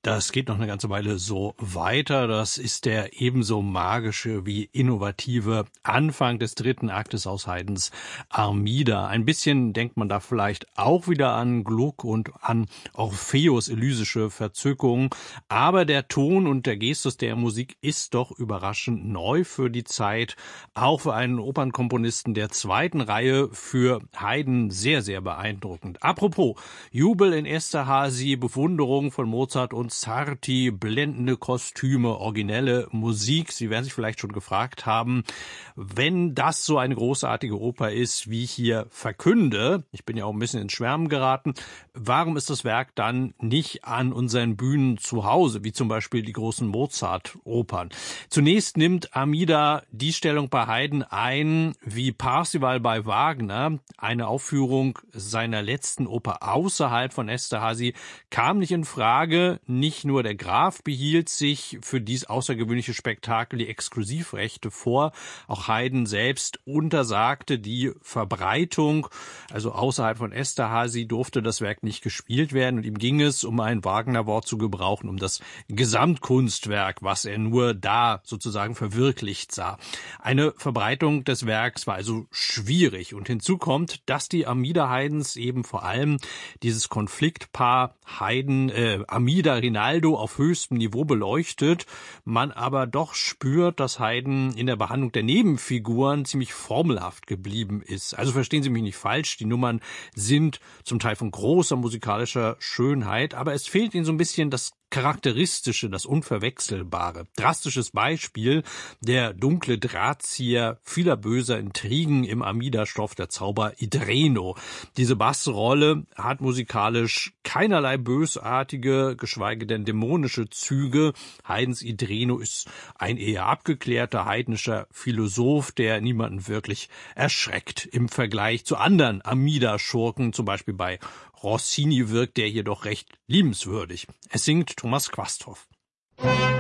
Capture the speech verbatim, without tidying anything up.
Das geht noch eine ganze Weile so weiter. Das ist der ebenso magische wie innovative Anfang des dritten Aktes aus Haydns Armida. Ein bisschen denkt man da vielleicht auch wieder an Gluck und an Orpheus elysische Verzückung. Aber der Ton und der Gestus der Musik ist doch überraschend neu für die Zeit. Auch für einen Opernkomponisten der zweiten Reihe, für Haydn sehr, sehr beeindruckend. Apropos Jubel in Esterházy, Bewunderung von Mozart und Sarti, blendende Kostüme, originelle Musik. Sie werden sich vielleicht schon gefragt haben, wenn das so eine großartige Oper ist, wie ich hier verkünde, ich bin ja auch ein bisschen ins Schwärmen geraten, warum ist das Werk dann nicht an unseren Bühnen zu Hause, wie zum Beispiel die großen Mozart-Opern? Zunächst nimmt Armida die Stellung bei Haydn ein, wie Parsival bei Wagner. Eine Aufführung seiner letzten Oper außerhalb von Esterházy kam nicht in Frage. Nicht nur der Graf behielt sich für dies außergewöhnliche Spektakel die Exklusivrechte vor, auch Haydn selbst untersagte die Verbreitung. Also außerhalb von Esterházy durfte das Werk nicht gespielt werden und ihm ging es, um ein Wagner-Wort zu gebrauchen, um das Gesamtkunstwerk, was er nur da sozusagen verwirklicht sah. Eine Verbreitung des Werks war also schwierig und hinzu kommt, dass die Armida Haydns eben vor allem dieses Konfliktpaar Haydn, äh, Armida Rinaldo auf höchstem Niveau beleuchtet, man aber doch spürt, dass Haydn in der Behandlung der Nebenfiguren ziemlich formelhaft geblieben ist. Also verstehen Sie mich nicht falsch, die Nummern sind zum Teil von großer musikalischer Schönheit, aber es fehlt ihnen so ein bisschen das Charakteristische, das Unverwechselbare. Drastisches Beispiel, der dunkle Drahtzieher vieler böser Intrigen im Armida-Stoff, der Zauber Idreno. Diese Bassrolle hat musikalisch keinerlei bösartige, geschweige denn dämonische Züge. Haydns Idreno ist ein eher abgeklärter heidnischer Philosoph, der niemanden wirklich erschreckt. Im Vergleich zu anderen Armida-Schurken, zum Beispiel bei Rossini, wirkt der jedoch recht liebenswürdig. Es singt Thomas Quasthoff.